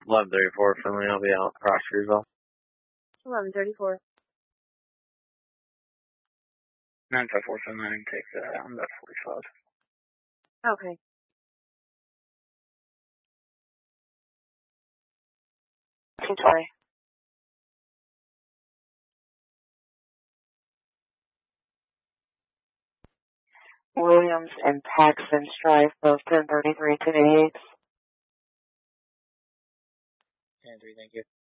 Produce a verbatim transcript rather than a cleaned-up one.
eleven thirty-four, Finley, I'll be out across Roosevelt. eleven thirty-four. nine five four, Finley, I can take that. I'm about forty-five. Okay. Sorry. Williams and Paxton Strife, both ten thirty-three to the eighth. ten three, thank you.